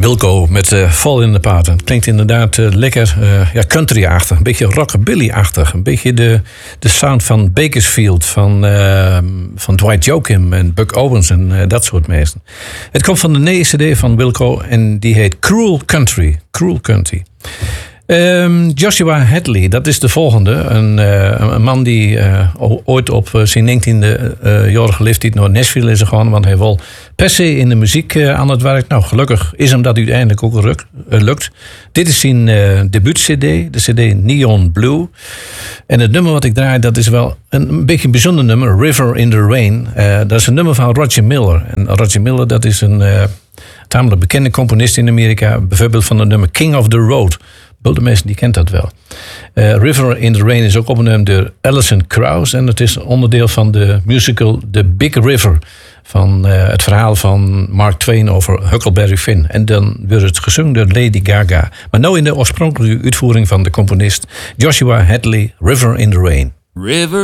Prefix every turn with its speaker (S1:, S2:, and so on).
S1: Wilco met Fall in the Part. Het klinkt inderdaad lekker country-achtig. Een beetje rockabilly-achtig. Een beetje de sound van Bakersfield, van Dwight Yoakam en Buck Owens en dat soort mensen. Het komt van de nieuwe cd van Wilco en die heet Cruel Country. Cruel Country. Joshua Hadley, dat is de volgende. Een man die ooit op zijn 19e-jarige leeftijd naar Nashville is gegaan. Want hij wil per se in de muziek aan het werk. Nou, gelukkig is hem dat uiteindelijk ook lukt. Dit is zijn debuut-cd, de cd Neon Blue. En het nummer wat ik draai, dat is wel een beetje een bijzonder nummer. River in the Rain. Dat is een nummer van Roger Miller. En Roger Miller, dat is een tamelijk bekende componist in Amerika. Bijvoorbeeld van het nummer King of the Road. De mensen die kent dat wel. River in the Rain is ook opgenomen door Alison Krauss. En het is onderdeel van de musical The Big River. Van het verhaal van Mark Twain over Huckleberry Finn. En dan wordt het gezongen door Lady Gaga. Maar nou in de oorspronkelijke uitvoering van de componist Joshua Hadley, River in the Rain.
S2: River